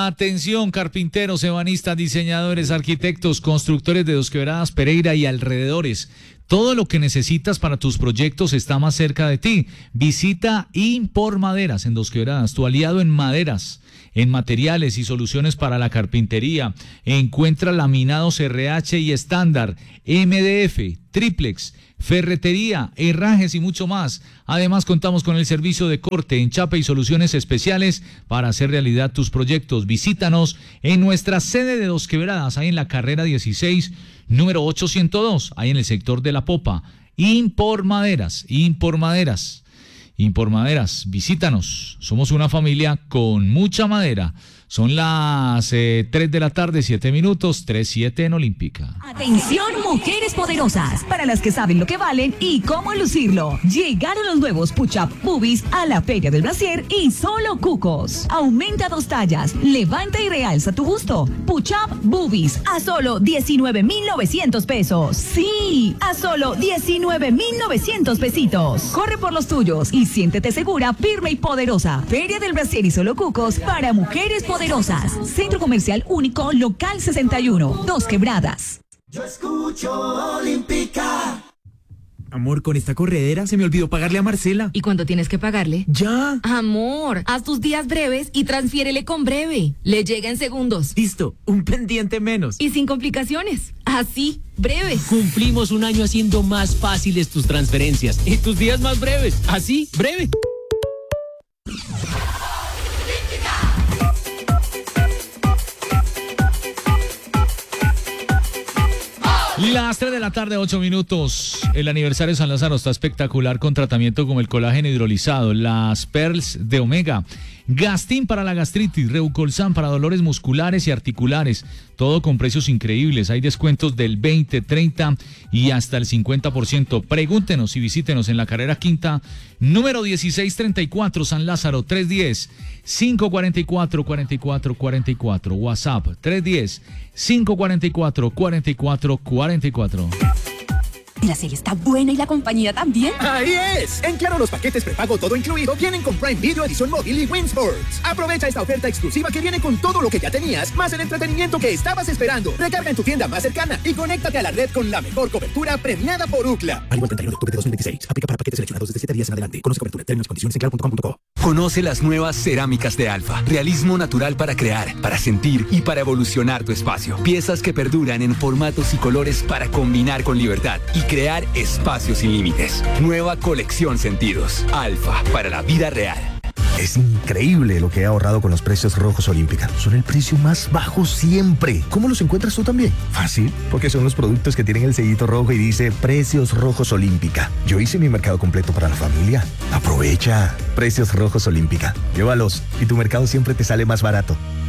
Atención, carpinteros, ebanistas, diseñadores, arquitectos, constructores de Dos Quebradas, Pereira y alrededores. Todo lo que necesitas para tus proyectos está más cerca de ti. Visita Impor Maderas en Dos Quebradas, tu aliado en maderas, en materiales y soluciones para la carpintería. Encuentra laminados RH y estándar, MDF, triplex, ferretería, herrajes y mucho más. Además, contamos con el servicio de corte, enchape y soluciones especiales para hacer realidad tus proyectos. Visítanos en nuestra sede de Dos Quebradas, ahí en la carrera 16, número 802, ahí en el sector de La Popa. Impor Maderas, visítanos. Somos una familia con mucha madera. Son las 3 de la tarde, 7 minutos, 3:07 en Olímpica. Atención, mujeres poderosas, para las que saben lo que valen y cómo lucirlo. Llegaron los nuevos Push-Up Boobies a la Feria del Brasier y solo cucos. Aumenta 2 tallas, levanta y realza tu busto. Push-Up Boobies a solo 19,900 pesos. Sí, a solo 19,900 pesitos. Corre por los tuyos y siéntete segura, firme y poderosa. Feria del Brasier y solo cucos para mujeres poderosas. Centro Comercial Único, local 61, Dos Quebradas. Yo escucho Olímpica. Amor, con esta corredera se me olvidó pagarle a Marcela. ¿Y cuándo tienes que pagarle? ¡Ya! Amor, haz tus días breves y transfiérele con Breve. Le llega en segundos. Listo, un pendiente menos. Y sin complicaciones. Así, Breve. Cumplimos un año haciendo más fáciles tus transferencias y tus días más breves. Así, Breve. Las 3 de la tarde, 8 minutos. El aniversario de San Lázaro está espectacular con tratamiento como el colágeno hidrolizado, las Pearls de Omega, Gastin para la gastritis, Reucolsan para dolores musculares y articulares. Todo con precios increíbles. Hay descuentos del 20, 30 y hasta el 50%. Pregúntenos y visítenos en la carrera quinta, número 1634, San Lázaro, 310-544-4444. WhatsApp, 310-544-4444. La serie está buena y la compañía también. ¡Ahí es! En Claro, los paquetes prepago todo incluido vienen con Prime Video, edición móvil y Win Sports. Aprovecha esta oferta exclusiva que viene con todo lo que ya tenías, más el entretenimiento que estabas esperando. Recarga en tu tienda más cercana y conéctate a la red con la mejor cobertura premiada por UCLA. Al igual 31 de octubre de 2026. Aplica para paquetes seleccionados desde 7 días en adelante. Conoce cobertura, términos y condiciones en claro.com.co. Conoce las nuevas cerámicas de Alfa. Realismo natural para crear, para sentir y para evolucionar tu espacio. Piezas que perduran en formatos y colores para combinar con libertad y crear espacios sin límites. Nueva colección Sentidos. Alfa, para la vida real. Es increíble lo que he ahorrado con los precios rojos Olímpica. Son el precio más bajo siempre. ¿Cómo los encuentras tú también? Fácil, porque son los productos que tienen el sellito rojo y dice Precios Rojos Olímpica. Yo hice mi mercado completo para la familia. Aprovecha. Precios Rojos Olímpica. Llévalos y tu mercado siempre te sale más barato.